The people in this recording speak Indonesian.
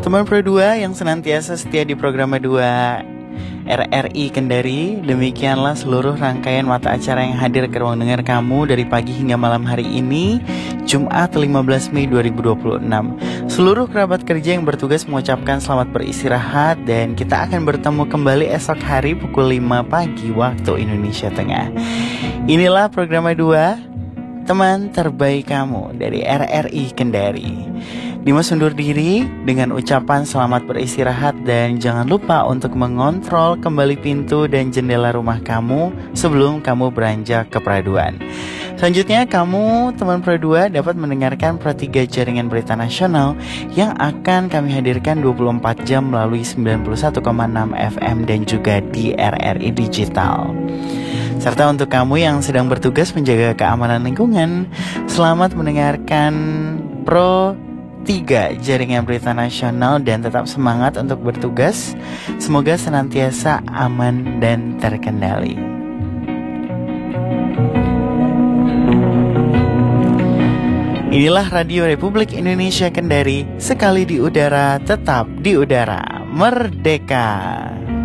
Teman Pro 2 yang senantiasa setia di program 2 RRI Kendari, demikianlah seluruh rangkaian mata acara yang hadir ke ruang dengar kamu dari pagi hingga malam hari ini, Jumat 15 Mei 2026. Seluruh kerabat kerja yang bertugas mengucapkan selamat beristirahat dan kita akan bertemu kembali esok hari pukul 5 pagi waktu Indonesia Tengah. Inilah program 2, teman terbaik kamu dari RRI Kendari. Dimas undur diri dengan ucapan selamat beristirahat dan jangan lupa untuk mengontrol kembali pintu dan jendela rumah kamu sebelum kamu beranjak ke peraduan. Selanjutnya kamu teman Pro 2 dapat mendengarkan Pro 3 jaringan berita nasional yang akan kami hadirkan 24 jam melalui 91,6 FM dan juga di RRI Digital. Serta untuk kamu yang sedang bertugas menjaga keamanan lingkungan, selamat mendengarkan Pro 3 jaringan berita nasional dan tetap semangat untuk bertugas. Semoga senantiasa aman dan terkendali. Inilah Radio Republik Indonesia Kendari, sekali di udara, tetap di udara, merdeka.